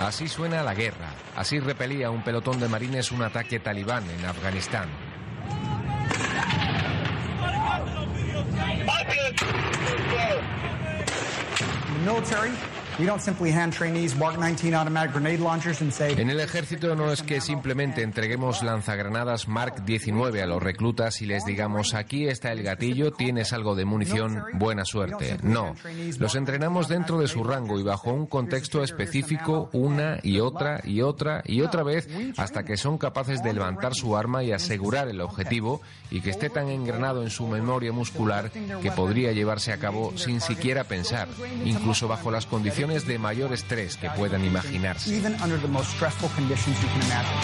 Así suena la guerra. Así repelía un pelotón de marines un ataque talibán en Afganistán. En el ejército no es que simplemente entreguemos lanzagranadas Mark 19 a los reclutas y les digamos: aquí está el gatillo, tienes algo de munición, buena suerte. No, los entrenamos dentro de su rango y bajo un contexto específico una y otra y otra y otra vez hasta que son capaces de levantar su arma y asegurar el objetivo y que esté tan engranado en su memoria muscular que podría llevarse a cabo sin siquiera pensar, incluso bajo las condiciones de mayor estrés que puedan imaginarse.